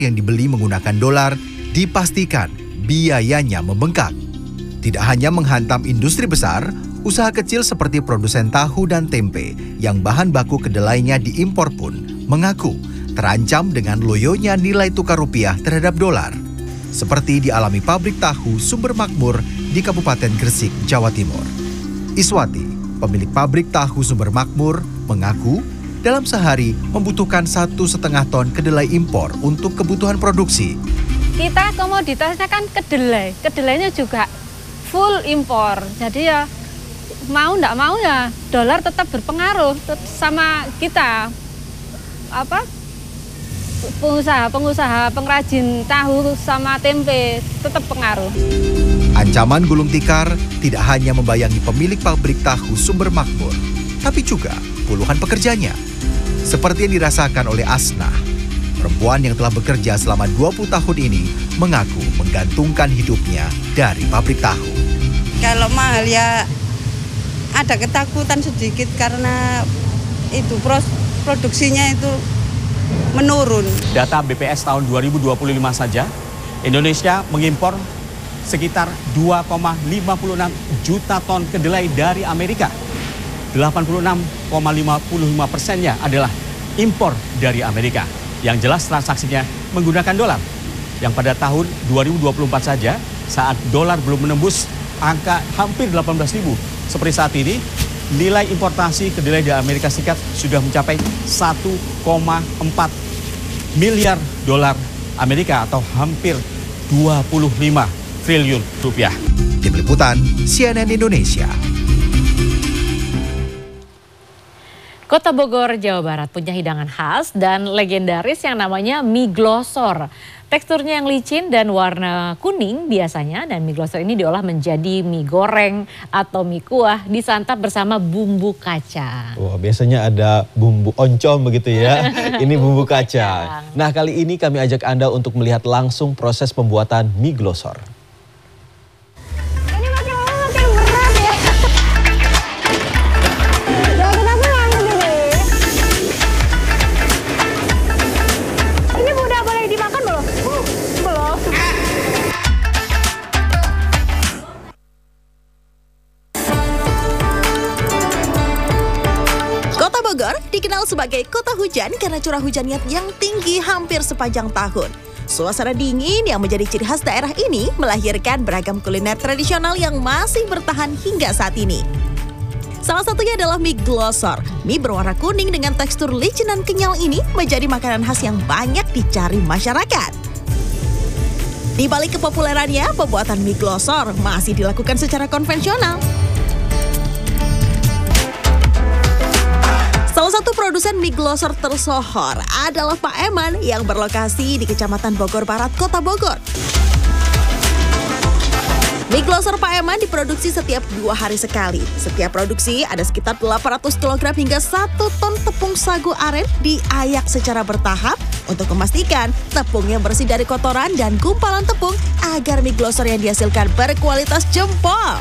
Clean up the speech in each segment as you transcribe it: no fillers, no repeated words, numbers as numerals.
yang dibeli menggunakan dolar dipastikan biayanya membengkak. Tidak hanya menghantam industri besar, usaha kecil seperti produsen tahu dan tempe yang bahan baku kedelainya diimpor pun mengaku terancam dengan loyonya nilai tukar rupiah terhadap dolar. Seperti dialami pabrik tahu Sumber Makmur di Kabupaten Gresik, Jawa Timur. Iswati, pemilik pabrik tahu Sumber Makmur, mengaku dalam sehari membutuhkan 1,5 ton kedelai impor untuk kebutuhan produksi. Kita komoditasnya kan kedelai, kedelainya juga full impor. Jadi ya mau nggak mau ya dolar tetap berpengaruh sama kita. Pengusaha pengrajin tahu sama tempe tetap pengaruh. Ancaman gulung tikar tidak hanya membayangi pemilik pabrik tahu Sumber Makmur, tapi juga puluhan pekerjanya. Seperti yang dirasakan oleh Asnah, perempuan yang telah bekerja selama 20 tahun ini mengaku menggantungkan hidupnya dari pabrik tahu. Kalau mahal ya ada ketakutan sedikit karena itu produksinya itu menurun. Data BPS tahun 2025 saja, Indonesia mengimpor sekitar 2,56 juta ton kedelai dari Amerika. 86,55%-nya adalah impor dari Amerika. Yang jelas transaksinya menggunakan dolar. Yang pada tahun 2024 saja, saat dolar belum menembus angka hampir 18.000 seperti saat ini, nilai importasi kedelai dari Amerika Serikat sudah mencapai 1,4 miliar dolar Amerika atau hampir 25 triliun rupiah. Tim Liputan CNN Indonesia. Kota Bogor, Jawa Barat punya hidangan khas dan legendaris yang namanya mie glosor. Teksturnya yang licin dan warna kuning biasanya, dan mie glosor ini diolah menjadi mie goreng atau mie kuah disantap bersama bumbu kacang. Wah, biasanya ada bumbu oncom begitu ya. Ini bumbu kacang. Nah, kali ini kami ajak Anda untuk melihat langsung proses pembuatan mie glosor. Bogor dikenal sebagai kota hujan karena curah hujannya yang tinggi hampir sepanjang tahun. Suasana dingin yang menjadi ciri khas daerah ini melahirkan beragam kuliner tradisional yang masih bertahan hingga saat ini. Salah satunya adalah mie glosor. Mie berwarna kuning dengan tekstur licin dan kenyal ini menjadi makanan khas yang banyak dicari masyarakat. Di balik kepopulerannya, pembuatan mie glosor masih dilakukan secara konvensional. Salah satu produsen mie glosor tersohor adalah Pak Eman yang berlokasi di Kecamatan Bogor Barat, Kota Bogor. Mie glosor Pak Eman diproduksi setiap 2 hari sekali. Setiap produksi ada sekitar 800 kg hingga 1 ton tepung sagu aren diayak secara bertahap untuk memastikan tepungnya bersih dari kotoran dan gumpalan tepung agar mie glosor yang dihasilkan berkualitas jempol.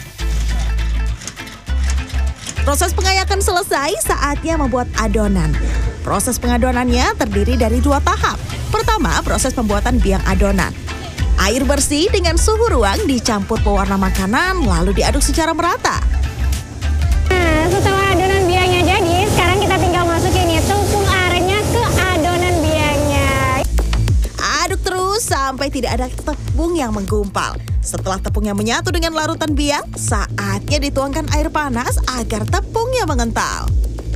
Proses pengayakan selesai, saatnya membuat adonan. Proses pengadonannya terdiri dari 2 tahap. Pertama, proses pembuatan biang adonan. Air bersih dengan suhu ruang dicampur pewarna makanan lalu diaduk secara merata. Nah, setelah adonan biangnya jadi, sekarang kita tinggal masukin tepung arennya ke adonan biangnya. Aduk terus sampai tidak ada tepung yang menggumpal. Setelah tepungnya menyatu dengan larutan biang, saatnya dituangkan air panas agar tepungnya mengental.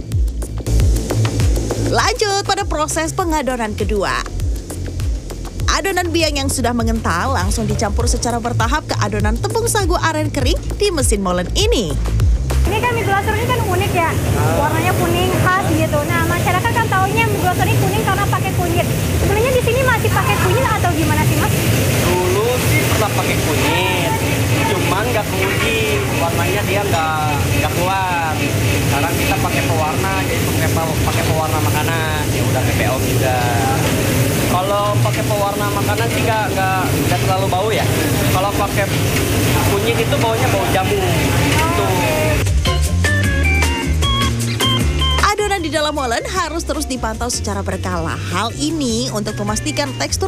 Lanjut pada proses pengadonan kedua. Adonan biang yang sudah mengental langsung dicampur secara bertahap ke adonan tepung sagu aren kering di mesin molen ini. Ini kan mie glosor ini kan unik ya, warnanya kuning khas gitu. Nah, masyarakat kan taunya mie glosor ini kuning karena pakai kunyit. Sebenarnya di sini masih pakai kunyit atau gimana sih, Mas? Dulu sih pernah pakai kunyit, cuman nggak keuji, warnanya dia nggak keluar. Sekarang kita pakai pewarna, jadi pakai pewarna makanan, ya udah PPO juga. Kalau pakai pewarna makanan sih nggak terlalu bau ya. Kalau pakai kunyit itu baunya bau jamu. Gitu. Adonan di dalam molen harus terus dipantau secara berkala. Hal ini untuk memastikan tekstur